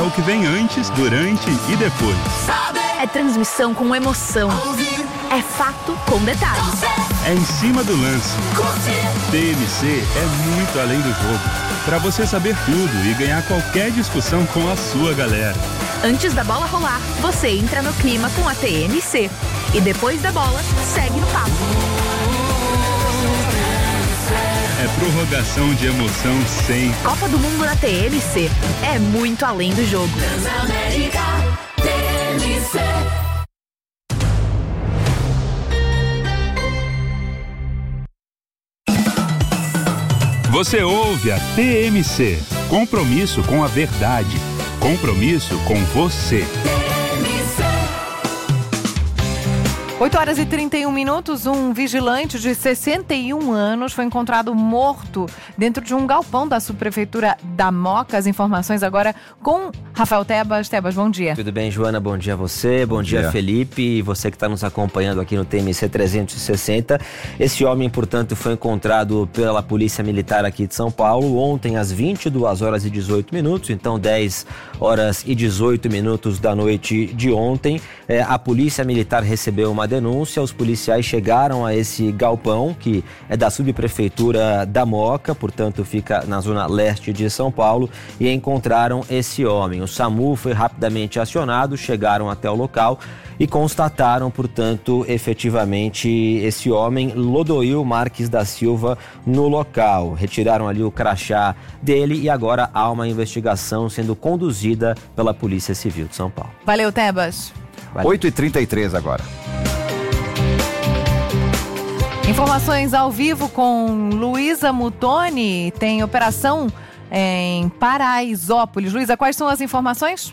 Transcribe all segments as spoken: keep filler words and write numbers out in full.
o que vem antes, durante e depois. É transmissão com emoção. É fato com detalhes. É em cima do lance. T M C é muito além do jogo. Para você saber tudo e ganhar qualquer discussão com a sua galera. Antes da bola rolar, você entra no clima com a T M C. E depois da bola, segue no papo. É prorrogação de emoção sem... Copa do Mundo na T M C. É muito além do jogo. Transamérica T M C. Você ouve a T M C. Compromisso com a verdade. Compromisso com você. oito horas e trinta e um minutos, um vigilante de sessenta e um anos foi encontrado morto dentro de um galpão da subprefeitura da Moca. As informações agora com Rafael Tebas. Tebas, bom dia. Tudo bem, Joana? Bom dia a você, bom, bom dia, dia Felipe e você que está nos acompanhando aqui no T M C trezentos e sessenta. Esse homem, portanto, foi encontrado pela Polícia Militar aqui de São Paulo ontem às vinte e duas horas e dezoito minutos, então dez horas e dezoito minutos da noite de ontem. É, a Polícia Militar recebeu uma denúncia, os policiais chegaram a esse galpão, que é da subprefeitura da Moca, portanto fica na zona leste de São Paulo, e encontraram esse homem. O SAMU foi rapidamente acionado, chegaram até o local e constataram, portanto, efetivamente esse homem, Lodoil Marques da Silva, no local. Retiraram ali o crachá dele e agora há uma investigação sendo conduzida pela Polícia Civil de São Paulo. Valeu, Tebas. Valeu. oito e trinta e três agora. Informações ao vivo com Luísa Mutoni. Tem operação em Paraisópolis. Luísa, quais são as informações?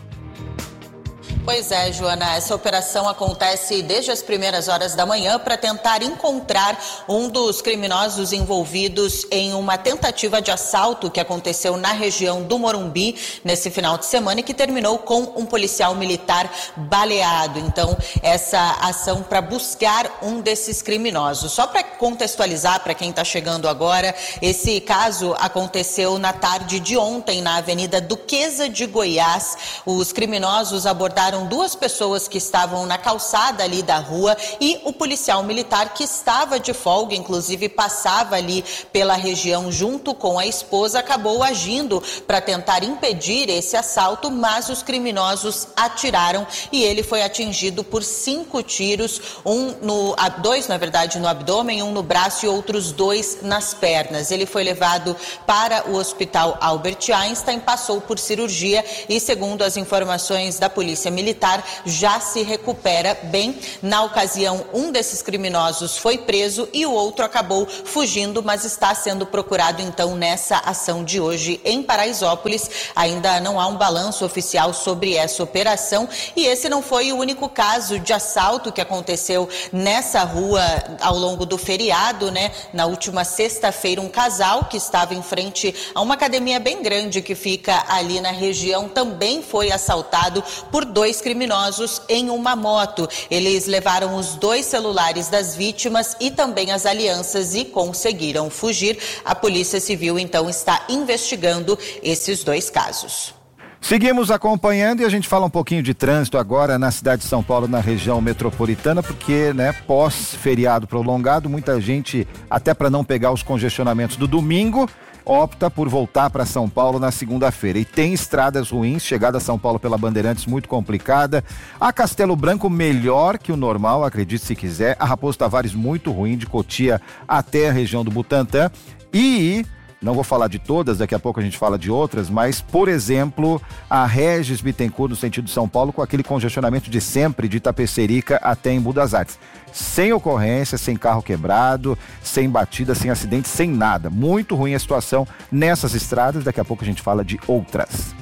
Pois é, Joana, essa operação acontece desde as primeiras horas da manhã para tentar encontrar um dos criminosos envolvidos em uma tentativa de assalto que aconteceu na região do Morumbi nesse final de semana e que terminou com um policial militar baleado. Então, essa ação para buscar um desses criminosos. Só para contextualizar para quem está chegando agora, esse caso aconteceu na tarde de ontem na Avenida Duquesa de Goiás. Os criminosos abordaram duas pessoas que estavam na calçada ali da rua e o policial militar que estava de folga, inclusive passava ali pela região junto com a esposa, acabou agindo para tentar impedir esse assalto, mas os criminosos atiraram e ele foi atingido por cinco tiros, um no, dois na verdade no abdômen, um no braço e outros dois nas pernas. Ele foi levado para o Hospital Albert Einstein, passou por cirurgia e, segundo as informações da Polícia Militar, militar já se recupera bem. Na ocasião, um desses criminosos foi preso e o outro acabou fugindo, mas está sendo procurado então nessa ação de hoje em Paraisópolis. Ainda não há um balanço oficial sobre essa operação e esse não foi o único caso de assalto que aconteceu nessa rua ao longo do feriado, né? Na última sexta-feira, um casal que estava em frente a uma academia bem grande que fica ali na região também foi assaltado por dois criminosos em uma moto. Eles levaram os dois celulares das vítimas e também as alianças e conseguiram fugir. A Polícia Civil, então, está investigando esses dois casos. Seguimos acompanhando e a gente fala um pouquinho de trânsito agora na cidade de São Paulo, na região metropolitana, porque, né, pós-feriado prolongado, muita gente, até para não pegar os congestionamentos do domingo, opta por voltar para São Paulo na segunda-feira. E tem estradas ruins, chegada a São Paulo pela Bandeirantes muito complicada. A Castelo Branco melhor que o normal, acredite se quiser. A Raposo Tavares muito ruim, de Cotia até a região do Butantã. E... não vou falar de todas, daqui a pouco a gente fala de outras, mas, por exemplo, a Regis Bittencourt no sentido de São Paulo, com aquele congestionamento de sempre, de Itapecerica até Embu das Artes. Sem ocorrência, sem carro quebrado, sem batida, sem acidente, sem nada. Muito ruim a situação nessas estradas, daqui a pouco a gente fala de outras.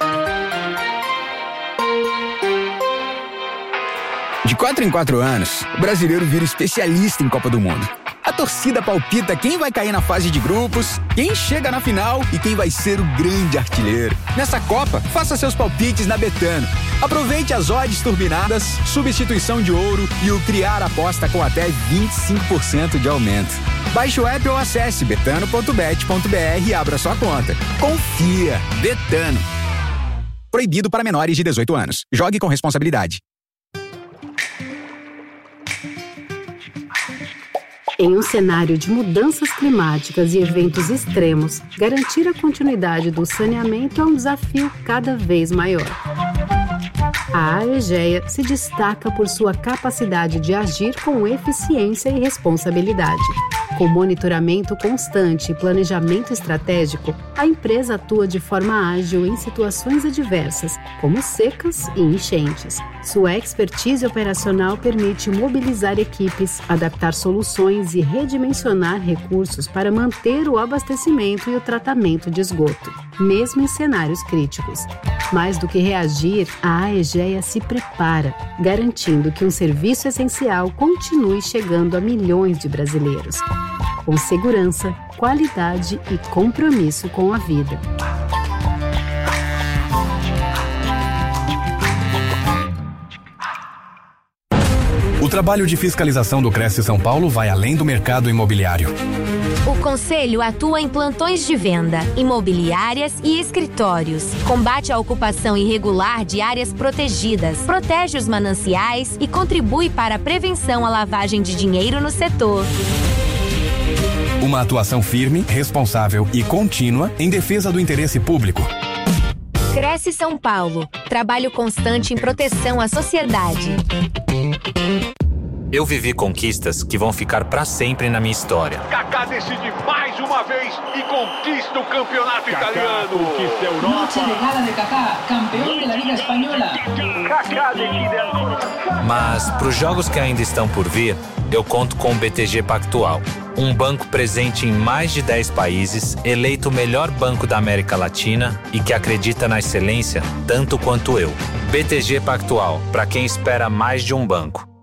De quatro em quatro anos, o brasileiro vira especialista em Copa do Mundo. A torcida palpita quem vai cair na fase de grupos, quem chega na final e quem vai ser o grande artilheiro. Nessa Copa, faça seus palpites na Betano. Aproveite as odds turbinadas, substituição de ouro e o Criar Aposta com até vinte e cinco por cento de aumento. Baixe o app ou acesse betano ponto bet ponto br e abra sua conta. Confia, Betano. Proibido para menores de dezoito anos. Jogue com responsabilidade. Em um cenário de mudanças climáticas e eventos extremos, garantir a continuidade do saneamento é um desafio cada vez maior. A Aegea se destaca por sua capacidade de agir com eficiência e responsabilidade. Com monitoramento constante e planejamento estratégico, a empresa atua de forma ágil em situações adversas, como secas e enchentes. Sua expertise operacional permite mobilizar equipes, adaptar soluções e redimensionar recursos para manter o abastecimento e o tratamento de esgoto, mesmo em cenários críticos. Mais do que reagir, a Aegea se prepara, garantindo que um serviço essencial continue chegando a milhões de brasileiros. Com segurança, qualidade e compromisso com a vida. O trabalho de fiscalização do Cresce São Paulo vai além do mercado imobiliário. O Conselho atua em plantões de venda, imobiliárias e escritórios. Combate a ocupação irregular de áreas protegidas, protege os mananciais e contribui para a prevenção à lavagem de dinheiro no setor. Uma atuação firme, responsável e contínua em defesa do interesse público. Cresce São Paulo. Trabalho constante em proteção à sociedade. Eu vivi conquistas que vão ficar para sempre na minha história. Kaká decide mais uma vez e conquista o campeonato Kaká italiano. Conquista a Europa. Noche de gala de Kaká, campeão da Liga Espanhola. Kaká decide a... Mas para os jogos que ainda estão por vir, eu conto com o B T G Pactual, um banco presente em mais de dez países, eleito o melhor banco da América Latina e que acredita na excelência tanto quanto eu. B T G Pactual, para quem espera mais de um banco.